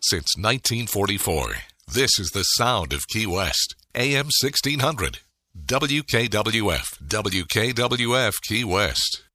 Since 1944, this is the sound of Key West. AM 1600. WKWF, WKWF Key West.